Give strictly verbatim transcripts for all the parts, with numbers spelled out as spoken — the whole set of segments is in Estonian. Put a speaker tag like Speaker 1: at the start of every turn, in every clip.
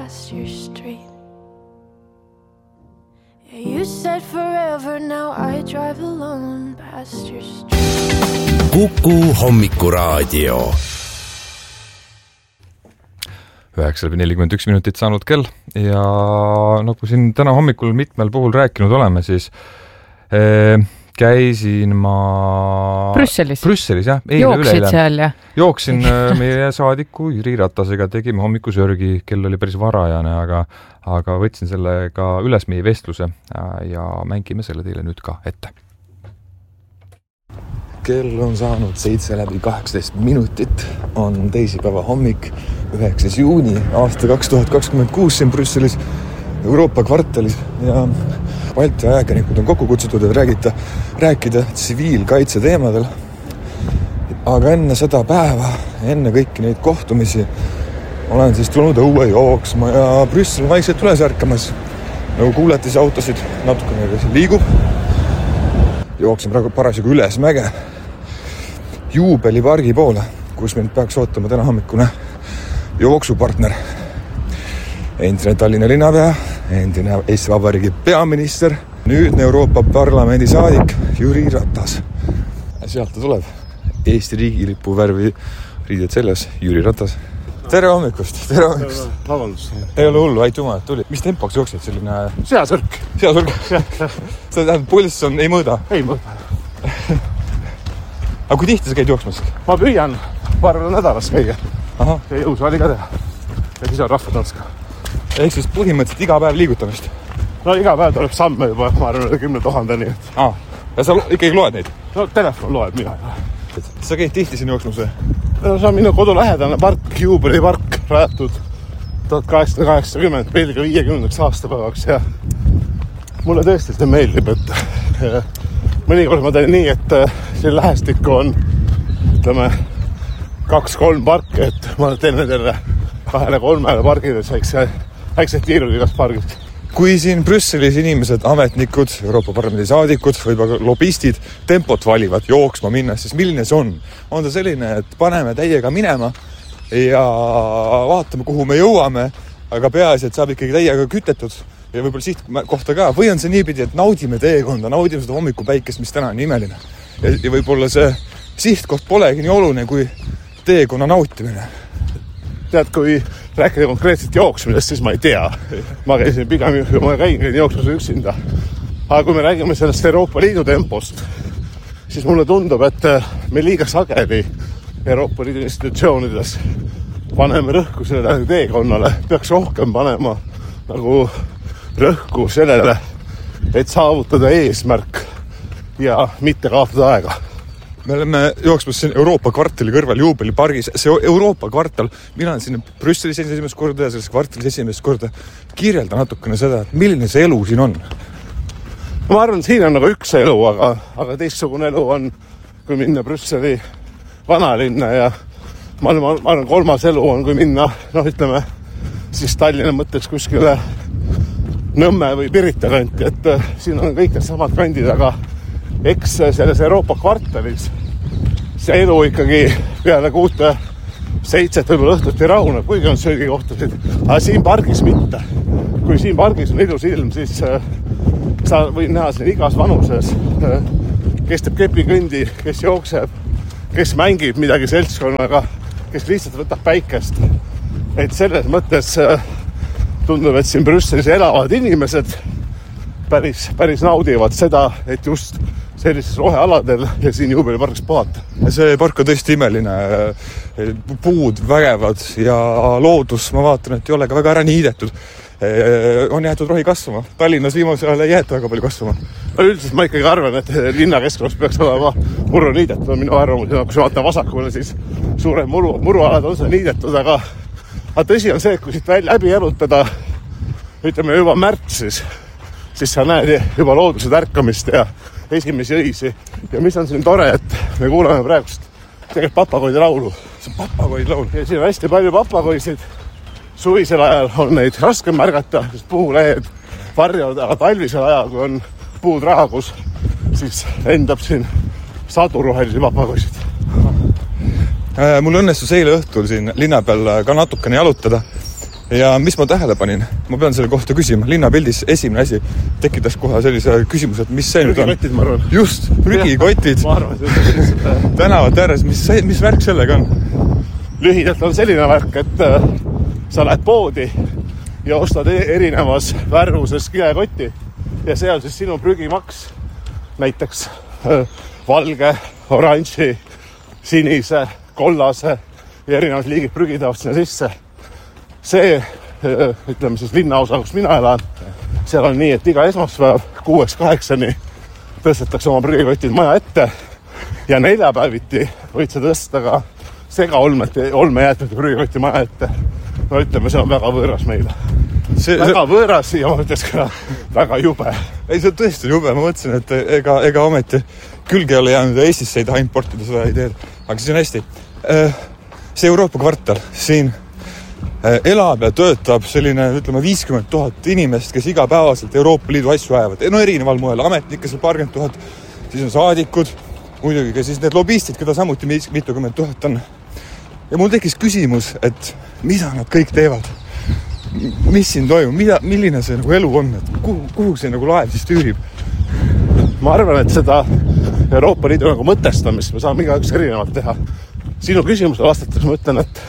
Speaker 1: past your street. Yeah, you said forever, now I drive alone past your street.
Speaker 2: Kuku Hommikuraadio.
Speaker 3: üheksa nelikümmend üks minutit saanud kell ja nagu siin täna hommikul mitmel puhul rääkinud oleme, siis eh, käisin ma
Speaker 4: Brüsselis,
Speaker 3: Brüsselis jah,
Speaker 4: eile jooksid üleile. Seal ja
Speaker 3: jooksin meie saadiku Jüri Ratasega, tegime hommikusörgi, kell oli päris varajane, aga, aga võtsin sellega üles meie vestluse ja mängime selle teile nüüd ka ette. Kell on saanud seitse läbi kaheksateist minutit, on teisipäeva hommik, üheksas juuni, aasta kaks tuhat kakskümmend kuus siin Brüsselis, Euroopa kvartalis ja Balti ajakirjanikud on kokku kutsutud, et räägita, rääkida tsiviilkaitse teemadel. Aga enne seda päeva, enne kõiki neid kohtumisi, olen siis tulnud õue jooksma ja Brüssel vaikselt üles ärkamas. Nagu kuulete, see autosid natukene liigub. Jooksin praegu parasjagu üles mäge Juubelipargi poole, kus mind peaks ootama täna hommikune jooksupartner. Endine Tallinna linnapea, endine Eesti Vabariigi peaminister, nüüdne Euroopa Parlamendi saadik Jüri Ratas. Sealt ta tuleb. Eesti riigilipu värvi riided selles, Jüri Ratas. Tere hommikust, tere hommikust.
Speaker 5: Vabandust.
Speaker 3: Ei ole hullu, aitu ma, et tuli. Mis tempoks jooksid selline...
Speaker 5: Seasõrk.
Speaker 3: Seasõrk. Seda tähendab, pulss on, ei mõõda.
Speaker 5: Ei mõõda.
Speaker 3: Aga kui tihti sa käid jooksmas?
Speaker 5: Ma püüan paar nädalas käia.
Speaker 3: Aha.
Speaker 5: Ja jõusaali ka teha. Ja siis on rahvatanska.
Speaker 3: Ehk siis põhimõtteliselt iga päev liigutamist?
Speaker 5: No iga päev tuleb samme juba, ma arvan, kümne tuhandeni.
Speaker 3: Ah, ja sa ikkagi loed neid?
Speaker 5: No telefon loeb mina.
Speaker 3: Sa käid tihti siin jooksmas või?
Speaker 5: No see on minu kodulähedane park, Juubelipark, rajatud tuhat kaheksasada kaheksakümmend Belgia viiekümnendaks aastapäevaks ja mulle tõesti seda meeldib, et mõnikord ma teen nii, et siin lähestikku on, ütleme, kaks-kolm parki, et ma teen nendele kahele-kolmele pargile väiksed tiirud igast pargist.
Speaker 3: Kui siin Brüsselis inimesed, ametnikud, Euroopa Parlamendi saadikud või lobistid tempot valivad jooksma minnes, siis milline see on? On ta selline, et paneme täiega minema ja vaatame, kuhu me jõuame, aga peaasi, et saab ikkagi täiega kütetud ja võib-olla sihtkohta ka. Või on see niipidi, et naudime teekonda, naudime seda hommikupäikest, mis täna on imeline. Ja, ja võib-olla see sihtkoht polegi nii oluline kui teekonna nautimine.
Speaker 5: Tead, kui rääkida konkreetselt jooksmisest, siis ma ei tea. Ma käisin pigem, kui ma käin, käin jooksmas üksinda. Aga kui me räägime sellest Euroopa Liidu tempost, siis mulle tundub, et me liiga sageli Euroopa Liidu institutsioonides paneme rõhku sellele teekonnale. Peaks rohkem panema nagu rõhku sellele, et saavutada eesmärk ja mitte kaotada aega.
Speaker 3: Me oleme jooksmas siin Euroopa kvartali kõrval Juubelipargis. See Euroopa kvartal, mina olen siin Brüsselis esimest korda ja selles kvartalis esimest korda. Kirjelda natukene seda, et milline see elu siin on?
Speaker 5: Ma arvan, siin on nagu üks elu, aga, aga teistsugune elu on, kui minna Brüsseli vanalinna ja ma arvan, ma arvan, kolmas elu on, kui minna, noh, ütleme, siis Tallinna mõtteks kuskile Nõmme või Pirita kanti, et siin on kõik samad kandid, aga eks selles Euroopa kvartalis see elu ikkagi peale kuute seitset võib-olla õhtuti rahuneb, kuigi on söögikohtasid, aga siin pargis mitte. Kui siin pargis on ilus ilm, siis sa võid näha siin igas vanuses, kes teeb kepikõndi, kes jookseb, kes mängib midagi seltskonnaga, kes lihtsalt võtab päikest. Et selles mõttes tundub, et siin Brüsselis elavad inimesed päris, päris naudivad seda, et just sellises rohealadel ja siin Juubelipargis puhata.
Speaker 3: See park on tõesti imeline. Puud vägevad ja loodus, ma vaatan, et ei ole ka väga ära niidetud. On jäetud rohi kasvama. Tallinnas viimasel ajal ei jäeta väga palju kasvama.
Speaker 5: Üldiselt ma ikkagi arvan, et linna keskkonnas peaks olema muru niidetud. Minu arvamus, kui sa vaatan vasakule, siis suured muru, murualad on see niidetud, aga, aga tõsi on see, et kui siit läbi elutada, ütleme juba märtsis, siis sa näed juba looduse tärkamist ja esimesi õisi. Ja mis on siin tore, et me kuuleme praegust tegelikult papagoide laulu.
Speaker 3: See on papagoid laul.
Speaker 5: Ja siin on hästi palju papagoisid. Suvisel ajal on neid raske märgata, sest puulehed varjavad, aga talvisel ajal, kui on puud rahagus, siis lendab siin sadu rohelisi papagoisid.
Speaker 3: Mul õnnestus eile õhtul siin linna peal ka natukene jalutada ja mis ma tähele panin, ma pean selle kohta küsima, linnapildis esimene asi tekitas kohe sellise küsimuse, et mis see nüüd on?
Speaker 5: Prügikotid, ma arvan.
Speaker 3: Just, prügikotid.
Speaker 5: Ma arvan, see
Speaker 3: tänavat ääres, mis, mis värk sellega on?
Speaker 5: Lühidalt on selline värk, et äh, sa lähed poodi ja ostad erinevas värvuses kilekotti ja see on siis sinu prügimaks, näiteks äh, valge, oranži, sinise, kollase ja erinevad liigid prügitavad sinna sisse. See, ütleme siis linnaosa, kus mina elan, seal on nii, et iga esmaspäev kuueks kaheksani tõstetakse oma prügikotid maja ette ja neljapäeviti võid sa tõsta ka segaolmete, olmejäätmete prügikoti maja ette. No ütleme, see on väga võõras meile. See, väga see... võõras ja ma ütles ka väga jube.
Speaker 3: Ei, see on tõesti jube, ma mõtlesin, et ega, ega ometi külge ei ole jäänud ja Eestisse ei taha importida seda ideed, aga see on hästi. See Euroopa kvartal siin elab ja töötab selline, ütleme, viiskümmend tuhat inimest, kes igapäevaselt Euroopa Liidu asju ajavad. No erineval moel, ametnikke seal paarkümmend tuhat, siis on saadikud, muidugi ka siis need lobistid, keda samuti mitukümmend tuhat on. Ja mul tekkis küsimus, et mida nad kõik teevad? Mis siin toimub? Mida, milline see nagu elu on? Et kuhu, kuhu see nagu laev siis tüürib?
Speaker 5: Ma arvan, et seda Euroopa Liidu nagu mõtestamist me saame igaüks erinevalt teha. Sinu küsimuse vastates ma ütlen, et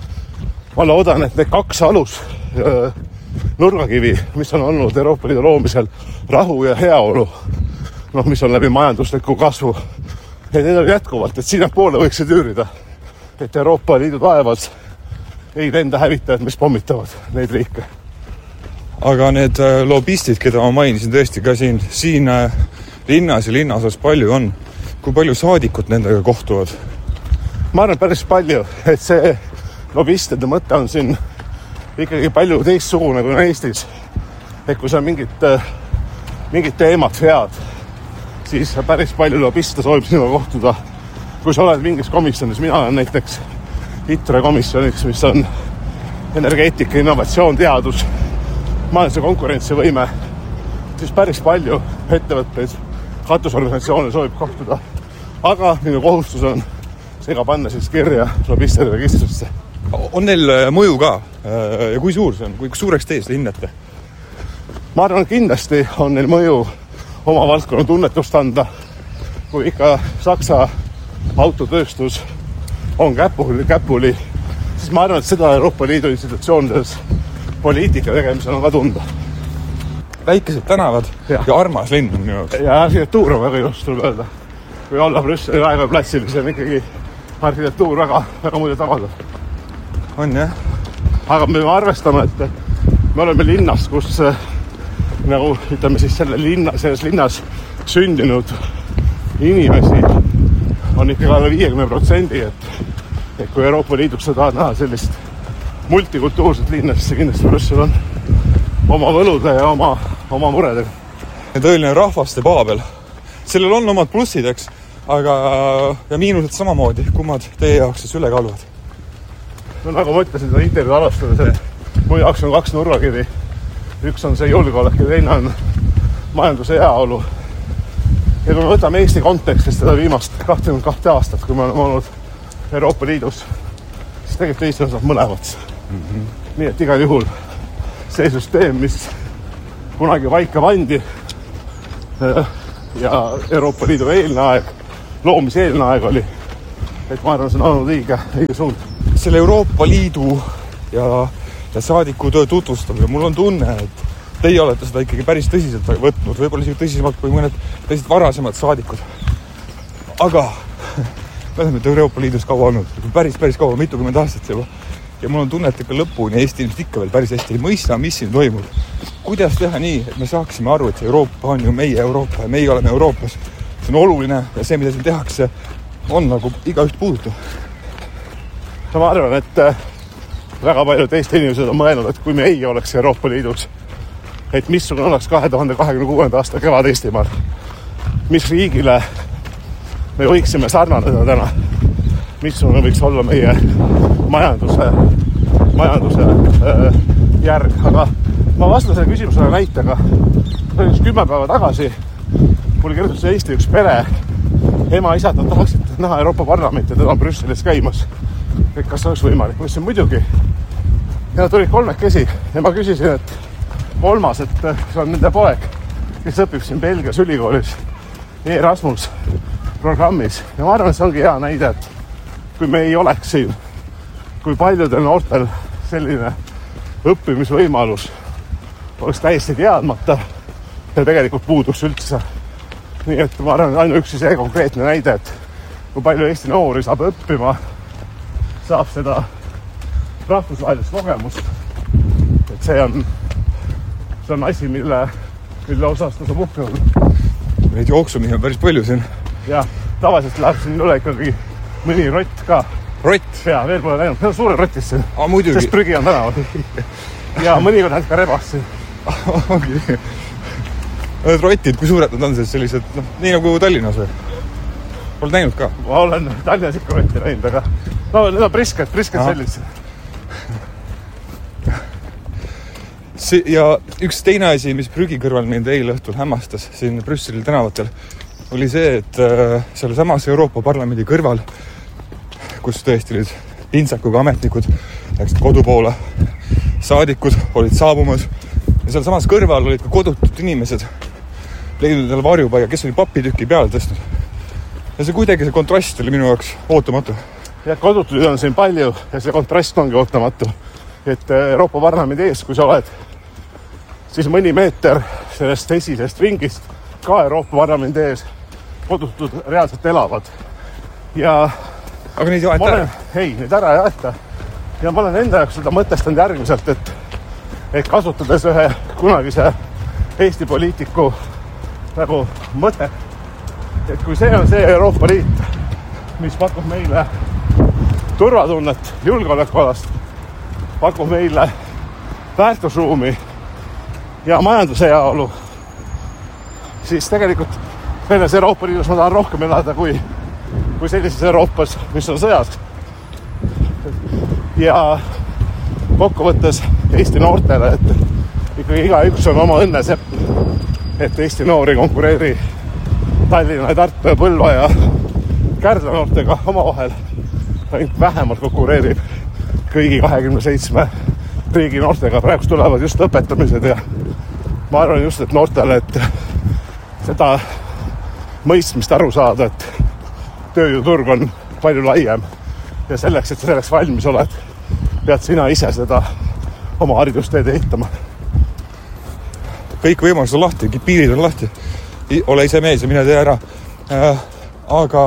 Speaker 5: ma loodan, et need kaks alus öö, nurgakivi, mis on olnud Euroopa Liidu loomisel rahu ja heaolu, noh, mis on läbi majandusliku kasvu, et need on jätkuvalt, et sinna poole võiks see tüürida, et Euroopa Liidu taevas ei lenda hävitajad, mis pommitavad neid riike.
Speaker 3: Aga need lobistid, keda ma mainisin tõesti ka siin, siin linnas ja linnaosas palju on, kui palju saadikut nendega kohtuvad?
Speaker 5: Ma arvan päris palju, et see lobistide mõte on siin ikkagi palju teistsugune kui Eestis. Et kui sa mingid, mingid teemad vead, siis päris palju lobiste soovib sinuga kohtuda. Kui sa oled mingis komisjonis, mina olen näiteks ITRE komisjoniks, mis on energeetika, innovatsioon, teadus, majanduse konkurentsivõime, siis päris palju ettevõtteid, katusorganisatsioone soovib kohtuda. Aga minu kohustus on seega panna siis kirja lobistide registrisse.
Speaker 3: On neil mõju ka? Ja kui suur see on? Kui suureks tees linnete?
Speaker 5: Ma arvan, kindlasti on neil mõju oma valdkonna tunnetust anda. Kui ikka Saksa autotööstus on käpuli, käpuli, siis ma arvan, et seda Euroopa Liidu institutsioonides poliitika tegemisel on ka tunda.
Speaker 3: Väikesed tänavad ja, ja armas linn on minu jaoks.
Speaker 5: Ja arhitektuur on väga ilus, tuleb öelda. Kui olla Brüsseli Raekoja platsil, siis on ikkagi arhitektuur väga, väga muidu tavaldav.
Speaker 3: On, jah.
Speaker 5: Aga me arvestame, et me oleme linnas, kus nagu, ütleme siis selle linna, selles linnas sündinud inimesi on ikka alla viiekümne protsendi, et, et kui Euroopa Liidus sa tahad näha sellist multikultuurset linna, siis see kindlasti Brüssel on oma võlude ja oma, oma muredega.
Speaker 3: Ja tõeline rahvaste paabel. Sellel on omad plussid, eks, aga ja miinused samamoodi, kummad teie jaoks siis üle kaaluvad?
Speaker 5: No nagu ma ütlesin, seda intervjuu alustades, et mu jaoks on kaks nurgakivi. Üks on see julgeolek ja teine on majanduse heaolu. Ja kui me võtame Eesti kontekstis seda viimast kakskümmend kaks aastat, kui me oleme olnud Euroopa Liidus, siis tegelikult Eesti on saab mõlemad. Mm-hmm. Nii et igal juhul see süsteem, mis kunagi vaika pandi ja Euroopa Liidu eelne aeg, loomise eelne aeg oli, et ma arvan, see on olnud õige, õige suund.
Speaker 3: Selle Euroopa Liidu ja, ja saadiku töö tutvustamine, mul on tunne, et teie olete seda ikkagi päris tõsiselt võtnud, võib-olla isegi tõsisemalt kui mõned tõsiselt varasemad saadikud. Aga me oleme Euroopa Liidus kaua olnud, päris, päris kaua, mitukümmend aastat juba. Ja mul on tunne, et ikka lõpuni Eesti inimesed ikka veel päris hästi ei mõista, mis siin toimub. Kuidas teha nii, et me saaksime aru, et Euroopa on ju meie Euroopa ja meie oleme Euroopas. See on oluline ja see, mida siin tehakse, on nagu igaüht puudutu.
Speaker 5: Ma arvan, et väga paljud Eesti inimesed on mõelnud, et kui me ei oleks Euroopa Liidus, et missugune oleks kahe tuhande kahekümne kuuenda aasta kevad Eestimaal, mis riigile me võiksime sarnaneda täna, missugune võiks olla meie majanduse, majanduse äh, järg. Aga ma vastan selle küsimusele näitega. Üks kümme päeva tagasi mul kirjutas Eesti üks pere, ema, isad, nad tahaksid näha Euroopa Parlamenti ja teda on Brüsselis käimas. Et kas oleks võimalik? Ma ütlesin muidugi. ja nad tulid kolmekesi ja ma küsisin, et kolmas, et see on nende poeg, kes õpib siin Belgias ülikoolis Erasmus programmis ja ma arvan, et see ongi hea näide, et kui me ei oleks siin, kui paljudel noortel selline õppimisvõimalus oleks täiesti teadmata ja tegelikult puuduks üldse. Nii et ma arvan, ainuüksi see konkreetne näide, et kui palju Eesti noori saab õppima, saab seda rahvusvahelist kogemust. Et see on, see on asi, mille, mille osas tasub uhke olla.
Speaker 3: Neid jooksumi on päris palju siin.
Speaker 5: Ja tavaliselt läheb siin üle ikkagi mõni rott ka.
Speaker 3: Rott?
Speaker 5: Ja veel pole läinud. Need on suured rotis siin.
Speaker 3: Ah, muidugi.
Speaker 5: Sest prügi on tänaval. Ja mõni on ka rebast siin.
Speaker 3: Ongi. Need rotid, kui suured nad on sellised, noh, nii nagu Tallinnas või? Oled näinud ka?
Speaker 5: Ma olen Tallinnas ikka rotti näinud, aga no, need on prisked, prisked sellised.
Speaker 3: Ja üks teine asi, mis prügi kõrval mind eile õhtul hämmastas siin Brüsselil tänavatel, oli see, et seal samas Euroopa Parlamendi kõrval, kus tõesti olid pintsakuga ametnikud, läksid kodu poole, saadikud olid saabumas ja seal samas kõrval olid ka kodutud inimesed, leidnud endale varjupaiga, kes oli papitükki peale tõstnud. Ja see kuidagi see kontrast oli minu jaoks ootamatu.
Speaker 5: Ja kodutuid on siin palju ja see kontrast ongi ootamatu. Et Euroopa Parlamendi ees, kui sa oled, siis mõni meeter sellest esisest ringist ka Euroopa Parlamendi ees kodutud reaalselt elavad. Ja
Speaker 3: aga neid ei aeta ära?
Speaker 5: Ei, neid ära ei aeta. Ja ma olen enda jaoks seda mõtestanud järgmiselt, et, et kasutades ühe kunagise Eesti poliitiku nagu mõte, et kui see on see Euroopa Liit, mis pakub meile turvatunnet julgeolekualast, pakub meile väärtusruumi ja majanduse heaolu, siis tegelikult selles Euroopa Liidus ma tahan rohkem elada kui, kui sellises Euroopas, mis on sõjas. Ja kokkuvõttes Eesti noortele, et ikkagi iga üks on oma õnne sepp, et Eesti noori konkureeri Tallinna ja Tartu ja Põlva ja Kärdla noortega oma vahel, ainult vähemalt konkureerib kõigi kahekümne seitsme riigi noortega. Praegu tulevad just õpetamised ja ma arvan just, et noortele, et seda mõistmist aru saada, et tööjõuturg on palju laiem ja selleks, et selleks valmis oled, pead sina ise seda oma haridusteed ehitama.
Speaker 3: Kõik võimalused on lahti, piirid on lahti. Ole ise mees ja mine tee ära. Äh, aga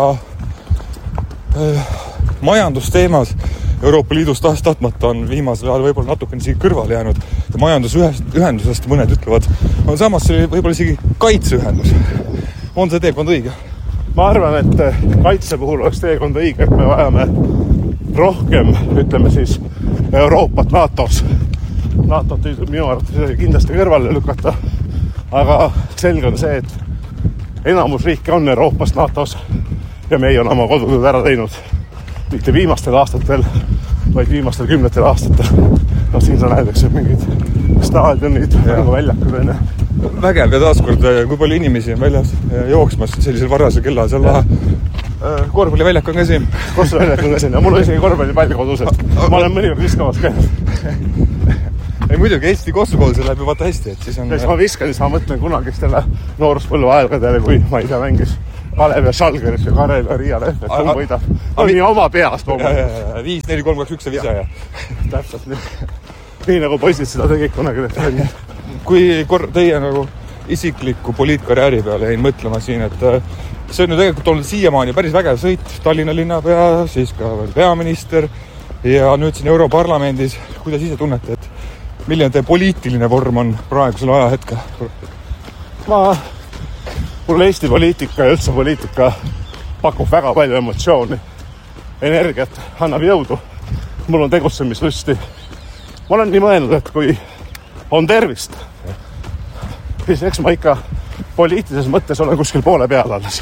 Speaker 3: äh, majandusteemas Euroopa Liidus taas tahtmata on viimasel ajal võib-olla natuke isegi kõrvale jäänud. Ja majandusühendusest mõned ütlevad, on samas see võib-olla isegi kaitseühendus. On see teekond õige?
Speaker 5: Ma arvan, et kaitse puhul oleks teekond õige, et me vajame rohkem, ütleme siis, Euroopat NATOs. NATOt minu arvates kindlasti kõrvale lükata, aga selge on see, et enamus riike on Euroopas NATOs ja me ei ole oma kodutööd ära teinud. Mitte viimastel aastatel, vaid viimastel kümnetel aastatel. No siin sa näedakse mingid staadionid, nagu väljakud on.
Speaker 3: Vägev ja taaskord, kui palju inimesi on väljas jooksmas sellisel varasel kella seal laha. Korvpalliväljak on ka siin.
Speaker 5: Korvpalliväljak on ka siin ja mul on isegi korvpallipall kodus, et ma olen mõnikord viskamas käinud.
Speaker 3: Ei muidugi, Eesti kossukool see läheb ju vaata hästi, et siis on...
Speaker 5: Siis ma viskan, siis ma mõtlen kunagistele nooruspõllu aegadele, kui ma ise mängis Kalev ja Schalgeris ja Karev ja Riia Lehvet, kui võidab. On nii oma peast loomulikult.
Speaker 3: viis neli kolm kaks üks ja visa ja.
Speaker 5: Täpselt nii. Nii nagu poisid seda tegid kunagi.
Speaker 3: Kui kor- teie nagu isikliku poliitkarjääri peale jäin mõtlema siin, et see on ju tegelikult olnud siiamaani päris vägev sõit. Tallinna linnapea, siis ka veel peaminister ja nüüd siin Europarlamendis. Kuidas ise tunnete, et milline teie poliitiline vorm on praegusel ajahetkel?
Speaker 5: Ma, mulle Eesti poliitika ja üldse poliitika pakub väga palju emotsiooni, energiat, annab jõudu. Mul on tegutsemislusti. Ma olen nii mõelnud, et kui on tervist, siis eks ma ikka poliitilises mõttes olen kuskil poole peal alles.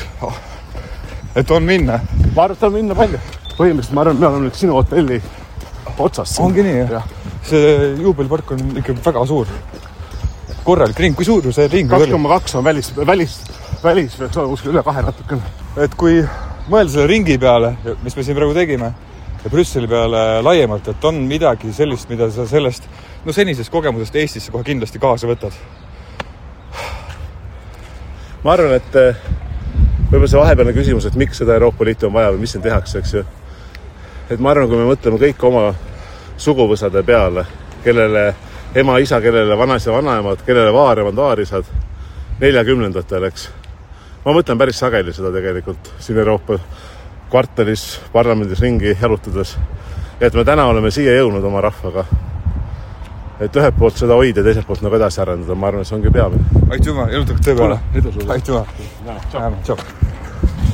Speaker 3: Et on minna?
Speaker 5: Ma arvan, et on minna palju. Põhimõtteliselt ma arvan, me oleme nüüd sinu hotelli otsast.
Speaker 3: Ongi nii, jah? See juubelipark on ikka väga suur. Korralik ring, kui suur see ring
Speaker 5: kaks koma kaks on välis, välis, välis võiks olla kuskil üle kahe natukene.
Speaker 3: Et kui mõelda selle ringi peale, mis me siin praegu tegime, ja Brüsseli peale laiemalt, et on midagi sellist, mida sa sellest no senisest kogemusest Eestisse kohe kindlasti kaasa võtad?
Speaker 5: Ma arvan, et võib-olla see vahepealne küsimus, et miks seda Euroopa Liitu on vaja või mis siin tehakse, eks ju. Et ma arvan, kui me mõtleme kõik oma suguvõsade peale, kellele ema, isa, kellele vanased ja vanaemad, kellele vaaremad, vaarisad, neljakümnendatel, eks. Ma mõtlen päris sageli seda tegelikult siin Euroopa kvartalis, parlamendis ringi jalutades. Ja et me täna oleme siia jõudnud oma rahvaga. Et ühelt poolt seda hoida ja teiselt poolt nagu edasi arendada, ma arvan, et see ongi peamine.
Speaker 3: Aitüma, elutaks töö peale.
Speaker 5: Edu sulle.
Speaker 3: Aitüma. Tšau.